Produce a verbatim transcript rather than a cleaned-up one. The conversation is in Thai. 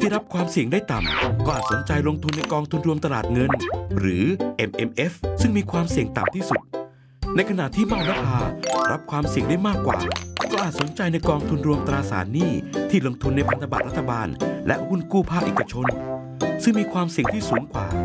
ที่รับความเสี่ยงได้ต่ำก็อาจสนใจลงทุนในกองทุนรวมตลาดเงินหรือ เอ็ม เอ็ม เอฟ ซึ่งมีความเสี่ยงต่ำที่สุดในขณะที่เมานภารับความเสี่ยงได้มากกว่าก็อาจสนใจในกองทุนรวมตราสารหนี้ที่ลงทุนในพันธบัตรรัฐบาลและหุ้นกู้ภาคเอกชนซึ่งมีความเสี่ยงที่สูงกว่า